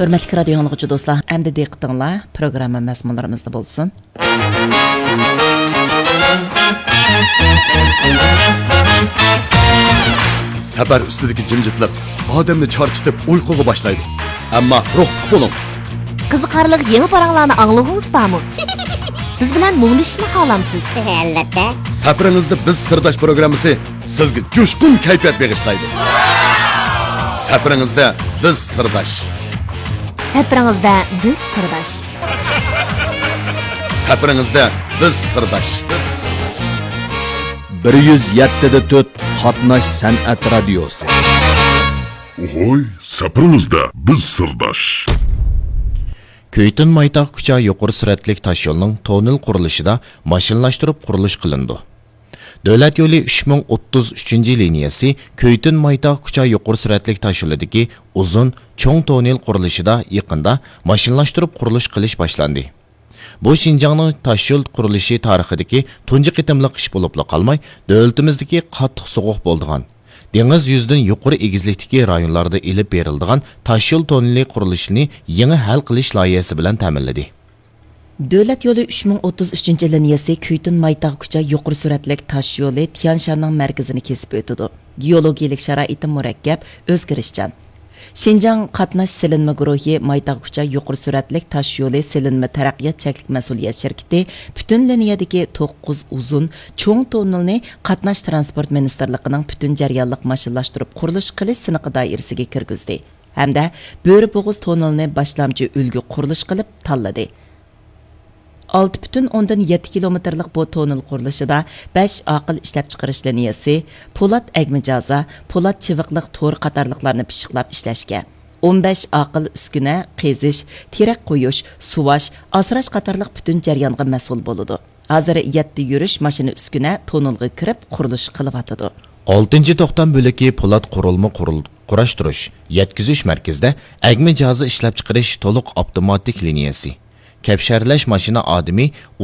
Hörmətli radio dinləyicilər dostlar, əmdi diqqətinizlə proqram məzmunlarımızda bolsun. Səfər üstündəki cimcitlik adamni charchitib uyquga başlaydı. Amma ruh bulun. Qiziqarlıq yeni paranglarni anglag'ingiz bormi? Biz bilan muğlishni xohlamsiz? Albatta. Səfərinizdə biz sirdash programmasi sizga jo'shqin kayfiyat bag'ishlaydi. Səfərinizdə biz sirdash. Səfəringizdə biz sirdash. Səfəringizdə biz sirdash. 107.4 Qatnash san'at radiosi. Oy, səfərimizdə biz sirdash. Köytün Maytaq Kucha yuqori suratlik taş yolunun tonel qurilishida mashinalashtirib qurilish qilindi. Davlat yo'li 3033 liniyasi Köytün Maytaq Kucha yuqori suratlik tash yo'lidagi uzun, cho'ng tonel qurilishida yaqinda mashinalashtirib qurilish qilish boshlandi. Bu Şinjanning tash yo'l qurilishi tarixidagi tunji qitimliq ish bo'lib qolmay, davlatimizdagi qattiq sovuq bo'lgan. Dengiz yüzdən yuqori egizlikdagi rayonlarda elib berildigan tash yo'l toneli qurilishini yangi hal qilish loyihasi bilan ta'minladi. Davlat yo'li 3033 liniyasi Köytün Maytaq Kucha yuqori suratlik tash yo'li Tianshanning markazini kesib o'tadi. Geologik sharoiti murakkab, o'zgarishchan. Şinjan qatnash silinma guruhi Maytaq Kucha yuqori suratlik tash yo'li silinma taraqqiyot cheklik mas'uliyat shirkati butun liniyadagi 9 uzun cho'ng tonnelni qatnash transport ministerligining butun jarayonlik mashinalashtirib qurilish qilish siniqi doirasiga kirgizdi. Hamda bo'ri bo'g'iz tonnelni boshlamchi ulgu qurilish qilib tanladi. 6,7 kilometrlik bu tonel qurilishida 5 aqil ishlab chiqarish liniyasi, po'lat agmijoza, po'lat chiviqliq to'r qatorliqlarni pishiqlab ishlashga, 15 aqil uskuna, qazish, terak qo'yish, suvash, asrash qatorliq butun jarayonga mas'ul bo'ladi. Hozir 7 yurish mashina uskuna tonelga kirib qurilish qilyotidi. 6-to'xtam bo'lagi po'lat qurilma qurashtirish, yetkazish markazida agmijoza ishlab chiqarish to'liq avtomatik liniyasi. Kapsharlash mashina odami